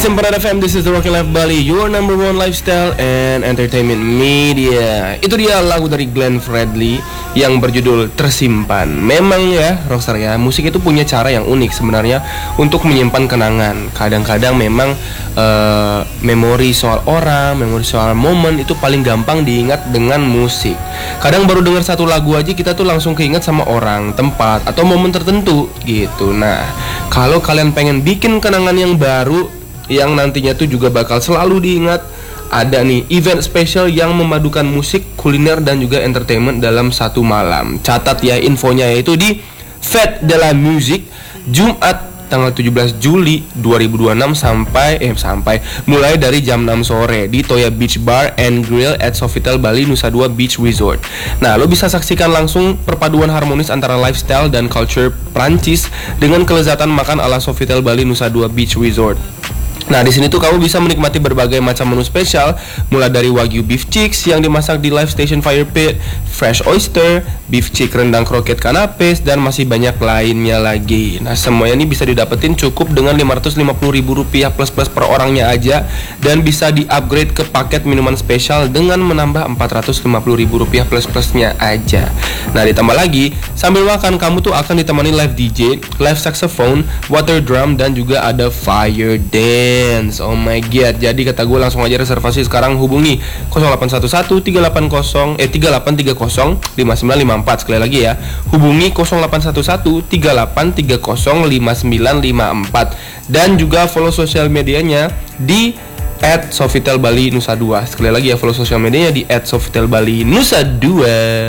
Sempat FM, this is the Rocky Life Bali, your number one lifestyle and entertainment media. Itu dia lagu dari Glenn Fredly yang berjudul Tersimpan. Memang ya, Rockstar ya, musik itu punya cara yang unik sebenarnya untuk menyimpan kenangan. Kadang-kadang memang memori soal orang, memori soal momen itu paling gampang diingat dengan musik. Kadang baru dengar satu lagu aja kita tuh langsung keinget sama orang, tempat, atau momen tertentu gitu. Nah, kalau kalian pengen bikin kenangan yang baru yang nantinya tuh juga bakal selalu diingat, ada nih event spesial yang memadukan musik, kuliner, dan juga entertainment dalam satu malam. Catat ya infonya, yaitu di Fête de la Musique Jumat tanggal 17 Juli 2026 sampai mulai dari jam 6 sore di Toya Beach Bar and Grill at Sofitel Bali Nusa Dua Beach Resort. Nah, lo bisa saksikan langsung perpaduan harmonis antara lifestyle dan culture Prancis dengan kelezatan makan ala Sofitel Bali Nusa Dua Beach Resort. Nah, di sini tuh kamu bisa menikmati berbagai macam menu spesial, mulai dari Wagyu beef chicks yang dimasak di Live Station Fire Pit, fresh oyster, beef chick rendang kroket kanapes, dan masih banyak lainnya lagi. Nah, semuanya ini bisa didapetin cukup dengan Rp550.000 plus per orangnya aja, dan bisa di-upgrade ke paket minuman spesial dengan menambah Rp450.000 plus-plusnya aja. Nah, ditambah lagi, sambil makan kamu tuh akan ditemani live DJ, live saxophone, water drum, dan juga ada fire dance. Oh my god. Jadi kata gue langsung aja reservasi sekarang, hubungi 0811-380-3830-5954. Sekali lagi ya, hubungi 0811-380-3954. Dan juga follow sosial medianya di @Sofitel Bali Nusa Dua. Sekali lagi ya, follow sosial medianya di @Sofitel Bali Nusa Dua.